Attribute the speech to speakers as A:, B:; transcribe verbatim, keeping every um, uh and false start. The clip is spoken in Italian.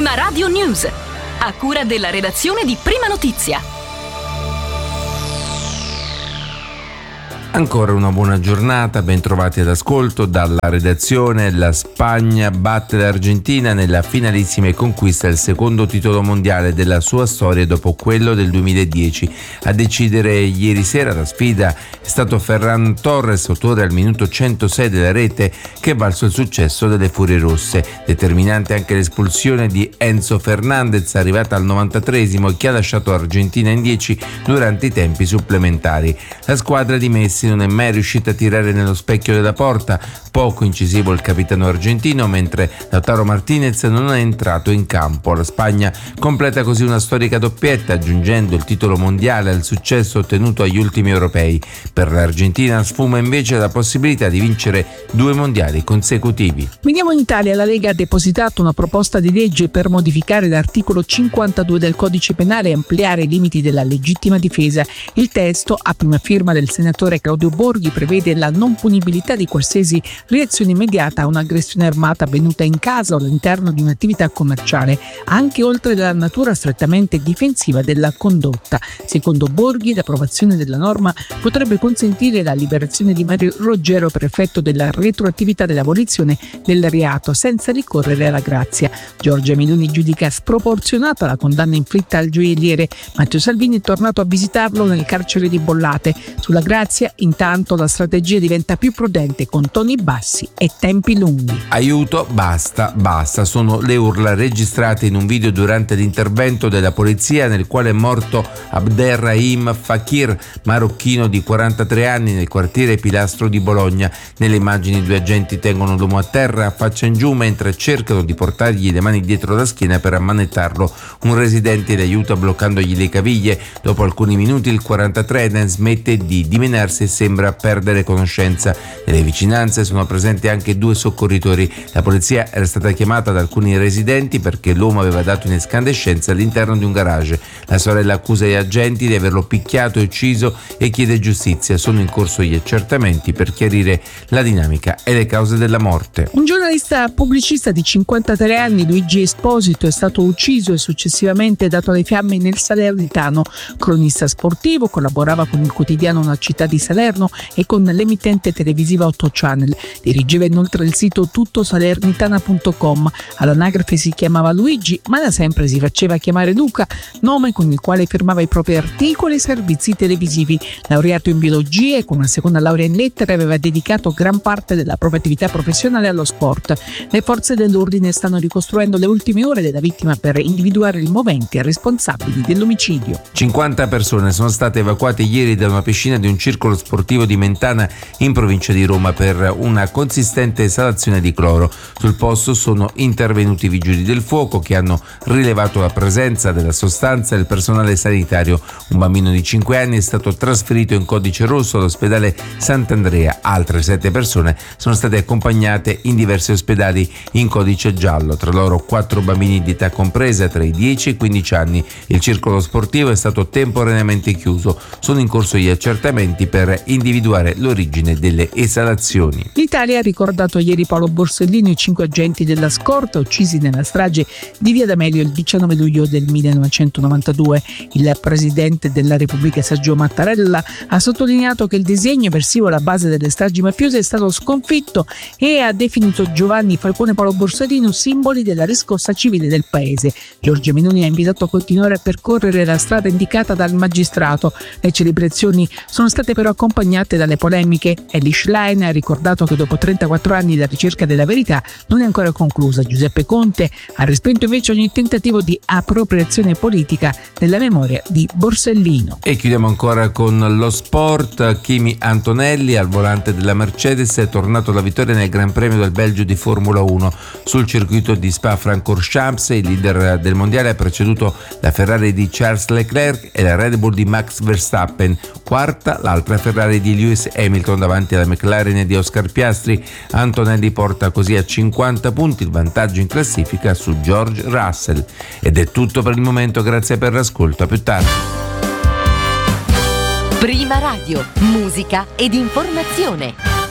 A: Prima Radio News, a cura della redazione di Prima Notizia.
B: Ancora una buona giornata, ben trovati all'ascolto dalla redazione. La Spagna batte l'Argentina nella finalissima e conquista il secondo titolo mondiale della sua storia dopo quello del duemiladieci. A decidere ieri sera la sfida è stato Ferran Torres, autore al minuto centosei della rete che ha valso il successo delle Furie Rosse. Determinante anche l'espulsione di Enzo Fernandez, arrivata al novantatreesimo e che ha lasciato l'Argentina in dieci durante i tempi supplementari. La squadra di Messi non è mai riuscita a tirare nello specchio della porta, poco incisivo il capitano argentino, mentre Lautaro Martinez non è entrato in campo. La Spagna completa così una storica doppietta, aggiungendo il titolo mondiale al successo ottenuto agli ultimi europei. Per l'Argentina sfuma invece la possibilità di vincere due mondiali consecutivi.
C: Veniamo in Italia. La Lega ha depositato una proposta di legge per modificare l'articolo cinquantadue del Codice Penale e ampliare i limiti della legittima difesa. Il testo, a prima firma del senatore Claudio Borghi, prevede la non punibilità di qualsiasi reazione immediata a un'aggressione armata avvenuta in casa o all'interno di un'attività commerciale, anche oltre la natura strettamente difensiva della condotta. Secondo Borghi, l'approvazione della norma potrebbe consentire la liberazione di Mario Roggero per effetto della retroattività dell'abolizione del reato, senza ricorrere alla grazia. Giorgia Meloni giudica sproporzionata la condanna inflitta al gioielliere. Matteo Salvini è tornato a visitarlo nel carcere di Bollate. Sulla grazia, intanto, la strategia diventa più prudente, con toni bassi e tempi lunghi.
B: Aiuto, basta, basta. Sono le urla registrate in un video durante l'intervento della polizia nel quale è morto Abderrahim Fakir, marocchino di quarantatré anni, nel quartiere Pilastro di Bologna. Nelle immagini due agenti tengono l'uomo a terra a faccia in giù mentre cercano di portargli le mani dietro la schiena per ammanettarlo. Un residente le aiuta bloccandogli le caviglie. Dopo alcuni minuti il quarantatreenne smette di dimenarsi e sembra perdere conoscenza. Nelle vicinanze sono presenti anche due soccorritori. La polizia era stata chiamata da alcuni residenti perché l'uomo aveva dato in escandescenza all'interno di un garage. La sorella accusa gli agenti di averlo picchiato e ucciso e chiede giustizia. Sono in corso gli accertamenti per chiarire la dinamica e le cause della morte.
C: Un giornalista pubblicista di cinquantatré anni, Luigi Esposito, è stato ucciso e successivamente dato alle fiamme nel Salernitano. Cronista sportivo, collaborava con il quotidiano Una Città di Salerno e con l'emittente televisiva otto Channel. Dirigeva inoltre il sito tutto salernitana punto com. All'anagrafe si chiamava Luigi, ma da sempre si faceva chiamare Luca, nome con il quale firmava i propri articoli e servizi televisivi. Laureato in biologia e con una seconda laurea in lettere, aveva dedicato gran parte della propria attività professionale allo sport. Le forze dell'ordine stanno ricostruendo le ultime ore della vittima per individuare i moventi e responsabili dell'omicidio.
B: cinquanta persone sono state evacuate ieri da una piscina di un circolo sportivo di Mentana in provincia di Roma per una consistente esalazione di cloro. Sul posto sono intervenuti i vigili del fuoco che hanno rilevato la presenza della sostanza e il personale sanitario. Un bambino di cinque anni è stato trasferito in codice rosso all'ospedale Sant'Andrea. Altre sette persone sono state accompagnate in diversi ospedali in codice giallo, tra loro quattro bambini di età compresa tra i dieci e i quindici anni. Il circolo sportivo è stato temporaneamente chiuso. Sono in corso gli accertamenti per individuare l'origine delle esalazioni.
C: L'Italia ha ricordato ieri Paolo Borsellino e i cinque agenti della scorta uccisi nella strage di Via D'Amelio il diciannove luglio del millenovecentonovantadue. Il presidente della Repubblica Sergio Mattarella ha sottolineato che il disegno eversivo alla base delle stragi mafiose è stato sconfitto e ha definito Giovanni Falcone e Paolo Borsellino simboli della riscossa civile del paese. Giorgia Meloni ha invitato a continuare a percorrere la strada indicata dal magistrato. Le celebrazioni sono state però accompagnate dalle polemiche. Elly Schlein ha ricordato che dopo trentaquattro anni la ricerca della verità non è ancora conclusa. Giuseppe Conte ha respinto invece ogni tentativo di appropriazione politica della memoria di Borsellino.
B: E chiudiamo ancora con lo sport. Kimi Antonelli, al volante della Mercedes, è tornato alla vittoria nel Gran Premio del Belgio di Formula uno. Sul circuito di Spa-Francorchamps il leader del mondiale ha preceduto la Ferrari di Charles Leclerc e la Red Bull di Max Verstappen. Quarta l'altra Ferrari di Lewis Hamilton davanti alla McLaren di Oscar Piastri. Antonelli porta così a cinquanta punti il vantaggio in classifica su George Russell. Ed è tutto per il momento, grazie per l'ascolto, a più tardi.
A: Prima Radio, musica ed informazione.